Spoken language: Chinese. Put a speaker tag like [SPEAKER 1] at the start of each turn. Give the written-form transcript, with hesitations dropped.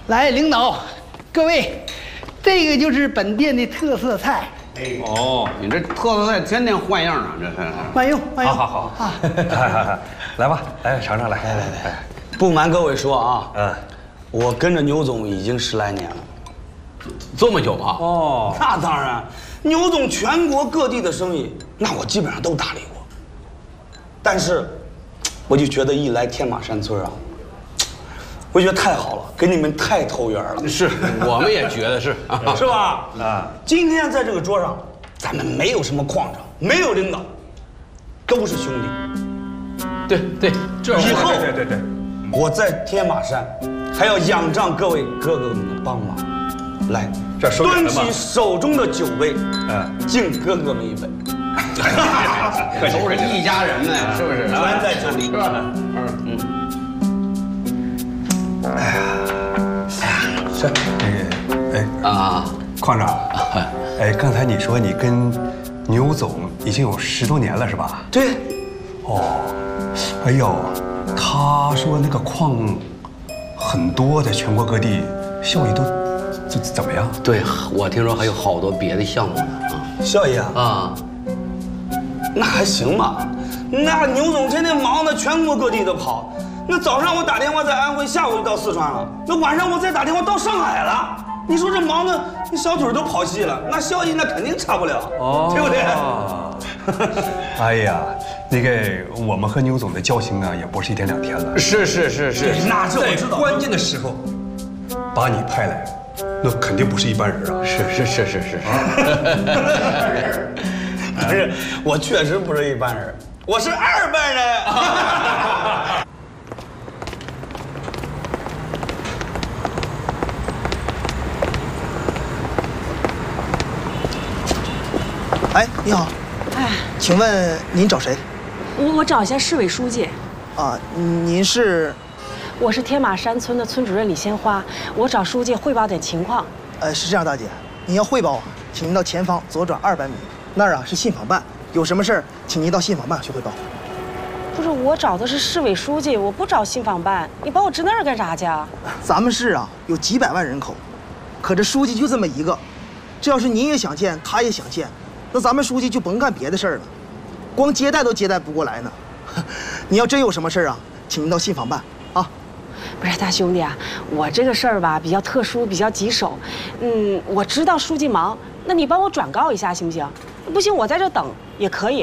[SPEAKER 1] 来，领导，各位，这个就是本店的特色菜。
[SPEAKER 2] 哦，你这特色菜天天换样啊，这是。
[SPEAKER 1] 慢用，慢用。
[SPEAKER 3] 好啊，来吧，来尝尝，来。
[SPEAKER 4] 不瞒各位说啊，我跟着牛总已经10来年了。
[SPEAKER 2] 这么久啊？
[SPEAKER 3] 哦，
[SPEAKER 4] 那当然，牛总全国各地的生意，那我基本上都打理过。但是，我就觉得一来天马山村啊，我觉得太好了，跟你们太投缘了。
[SPEAKER 2] 是，我们也觉得是，
[SPEAKER 4] 是吧？啊，今天在这个桌上，咱们没有什么矿长，没有领导，都是兄弟。
[SPEAKER 2] 对，这
[SPEAKER 4] 以后
[SPEAKER 3] 对，
[SPEAKER 4] 我在天马山还要仰仗各位哥哥们的帮忙，来，
[SPEAKER 3] 这收
[SPEAKER 4] 端起手中的酒杯，敬哥哥们一杯。
[SPEAKER 2] 都是一家人呢，是不是？
[SPEAKER 4] 全在酒里，
[SPEAKER 2] 是吧？
[SPEAKER 3] 是矿长，刚才你说你跟牛总已经有10多年了，是吧？
[SPEAKER 4] 对。
[SPEAKER 3] 哦，哎呦，他说那个矿很多，在全国各地效益都怎么样？
[SPEAKER 2] 对，我听说还有好多别的项目呢
[SPEAKER 4] 效益
[SPEAKER 2] 啊。
[SPEAKER 4] 那还行吧，那牛总天天忙的全国各地的跑，那早上我打电话在安徽，下午就到四川了，那晚上我再打电话到上海了。你说这忙的，那小腿都跑细了，那效益那肯定差不了，对不对？
[SPEAKER 3] 哎呀，那个我们和牛总的交情啊，也不是1天2天了。
[SPEAKER 2] 是，
[SPEAKER 4] 那这我知道。
[SPEAKER 3] 关键的时候把你派来，那肯定不是一般人啊。
[SPEAKER 2] 是。
[SPEAKER 4] 不是，我确实不是一般人，我是2班人。
[SPEAKER 5] 哎，你好。
[SPEAKER 6] 哎，
[SPEAKER 5] 请问您找谁？
[SPEAKER 6] 我找一下市委书记。
[SPEAKER 5] 啊，您是？
[SPEAKER 6] 我是天马山村的村主任李鲜花，我找书记汇报点情况。
[SPEAKER 5] 是这样，大姐，您要汇报，请您到前方左转200米，那儿是信访办，有什么事儿，请您到信访办去汇报。
[SPEAKER 6] 不是，我找的是市委书记，我不找信访办，你把我支那儿干啥去啊？
[SPEAKER 5] 咱们市啊有几百万人口，可这书记就这么一个，这要是您也想见，他也想见，那咱们书记就甭干别的事儿了，光接待都接待不过来呢。你要真有什么事儿啊，请您到信访办啊。
[SPEAKER 6] 不是大兄弟啊，我这个事儿吧比较特殊，比较棘手。我知道书记忙，那你帮我转告一下行不行？不行，我在这等也可以。